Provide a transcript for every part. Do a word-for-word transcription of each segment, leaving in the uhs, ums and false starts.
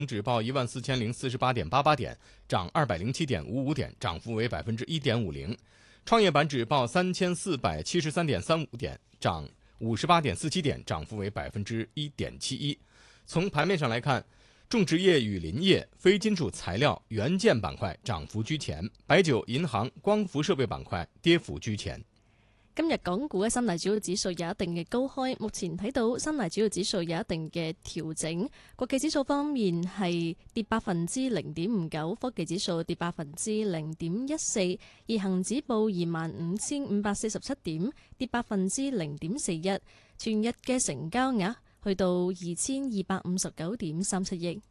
指報一萬四千零四十八點八八點，漲二百零七點五五點，漲幅為百分之一點五零。創業板指報三千四百七十三點三五點，漲五十八點四七點，漲幅為百分之一點七一。從盤面上來看，種植業與林業、非金屬材料、元件板塊漲幅居前，白酒、銀行、光伏設備板塊跌幅居前。 今日港股嘅三大主要指數有一定嘅高開，目前睇到三大主要指數有一定嘅調整。國企指數方面係跌百分之零點五九，科技指數跌百分之零點一四，而恒指報二萬五千五百四十七點，跌百分之零點四一。全日嘅成交額去到二千二百五十九點三七億。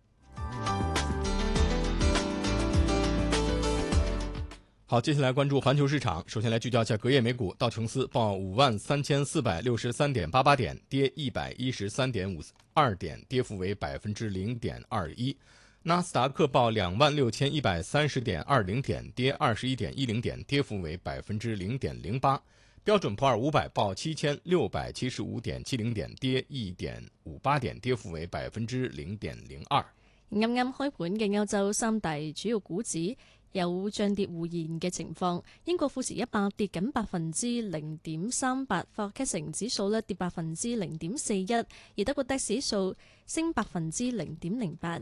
好，接下來關注環球市場。首先來聚焦一下隔夜美股，道瓊斯報五萬三千四百六十三點八八點，跌一百一十三點五二點，跌幅為百分之零點二一。納斯達克報兩萬六千一百三十點二零點，跌二十一點一零點，跌幅為百分之零點零八。標準普爾五百報七千六百七十五點七零點，跌一點五八點，跌幅為百分之零點零二。 啱啱開盤嘅歐洲三大主要股指有漲跌互現嘅情況，英國富時一百跌緊百分之零點三八，法國 C A C 指數咧跌百分之零點四一，而德國 D A X 指數升百分之零點零八。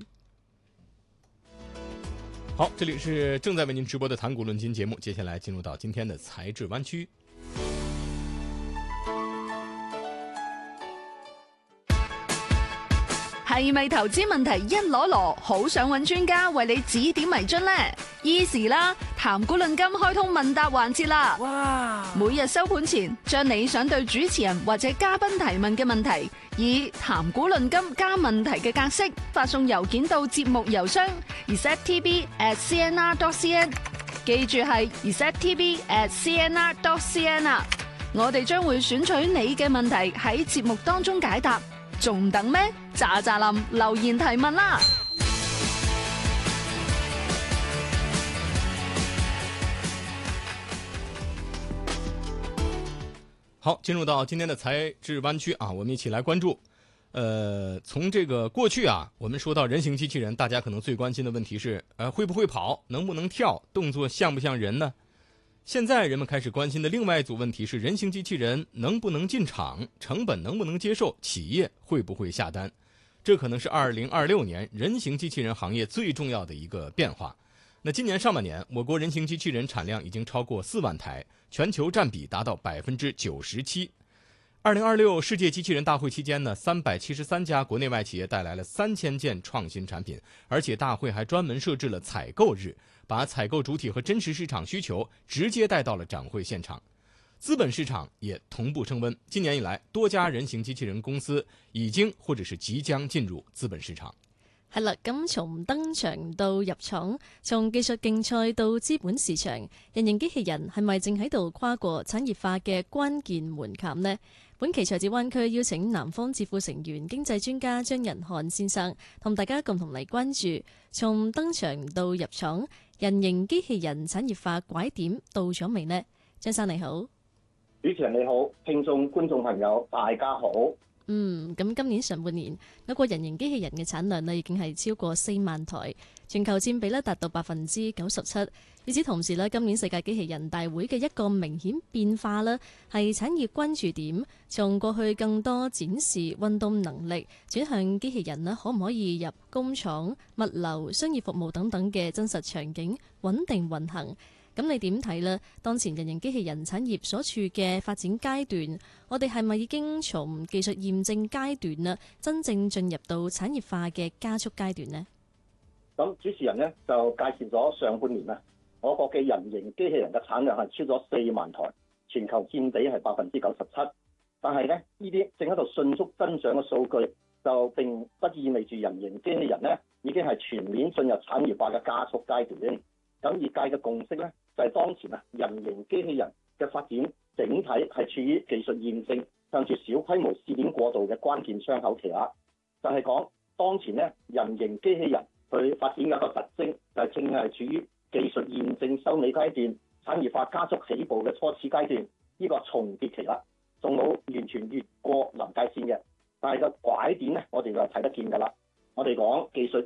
好，這裡是正在為您直播的談股論金節目，接下來進入到今天的財智灣區。 係咪投資問題一籮籮，好想揾專家為你指點迷津呢？ Easy 啦，談股論金開通問答環節啦！哇！每日收盤前，將你想對主持人或者嘉賓提問嘅問題，以談股論金加問題嘅格式發送郵件到節目郵箱 r e c e p t b at c n r dot c n， 記住係 r e c e p t b at c n r dot c n 啊！我哋將會選取你嘅問題喺節目當中解答。仲等咩？喳喳林留言提問啦！ 好，進入到今天的財智灣區啊，我們一起來關注。呃，從這個過去啊，我們說到人形機器人，大家可能最關心的問題是，呃，會不會跑，能不能跳，動作像不像人呢？現在人們開始關心的另外一組問題是，人形機器人能不能進場，成本能不能接受，企業會不會下單？這可能是二零二六年人形機器人行業最重要的一個變化。那今年上半年，我國人形機器人產量已經超過四萬台，全球佔比達到百分之九十七。二零二六世界機器人大會期間呢，三百七十三家國內外企業帶來了三千件創新產品，而且大會還專門設置了採購日，把採購主體和真實市場需求直接帶到了展會現場。資本市場也同步升溫，今年以來，多家人形機器人公司已經或者是即將進入資本市場。 係啦，咁從登場到入廠，從技術競賽到資本市場，人形機器人係咪正喺度跨過產業化嘅關鍵門檻呢？本期財智灣區邀請南方智庫成員經濟專家張仁漢先生，同大家共同嚟關注從登場到入廠，人形機器人產業化拐點到咗未呢？張生你好。 主持人你好，聽眾觀眾朋友大家好。 嗯，咁今年上半年，我國人形機器人嘅產量呢已經係超過四萬台，全球佔比呢達到百分之九十七。與此同時呢，今年世界機器人大會嘅一個明顯變化呢，係產業關注點從過去更多展示運動能力，轉向機器人呢可唔可以入工廠、物流、商業服務等等嘅真實場景穩定運行。咁你點睇呢？當前人形機器人產業所處嘅發展階段，我哋係咪已經從技術驗證階段啦，真正進入到產業化嘅加速階段呢？ 咁主持人呢就介紹咗上半年啦，我國嘅人形機器人嘅產量係超咗四萬台，全球佔比係百分之九十七。但係呢，呢啲正喺度迅速增長嘅數據，就並不意味住人形機器人呢已經係全面進入產業化嘅加速階段。咁業界嘅共識咧，就係當前啊人形機器人嘅發展整體係處於技術驗證向住小規模試點過渡嘅關鍵窗口期啦。就係講當前咧人形機器人佢發展嘅一個特徵，就係正係處於技術驗證收尾階段，產業化加速起步嘅初始階段，呢個重疊期啦，仲冇完全越過臨界線嘅。但係個拐點咧，我哋就睇得見㗎啦。 我哋講技術